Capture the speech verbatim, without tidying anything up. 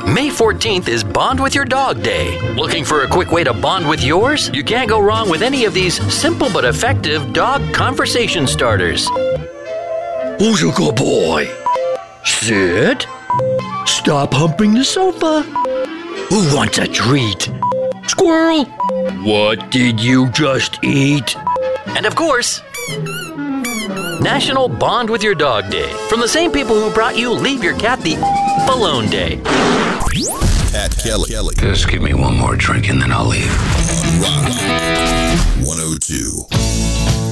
May fourteenth is Bond with Your Dog Day. Looking for a quick way to bond with yours? You can't go wrong with any of these simple but effective dog conversation starters. Who's a good boy? Sit. Stop humping the sofa. Who wants a treat? Squirrel. What did you just eat? And of course, National Bond with Your Dog Day. From the same people who brought you Leave Your Cat the Alone Day. Pat Kelly. Just give me one more drink and then I'll leave. Rock one oh two.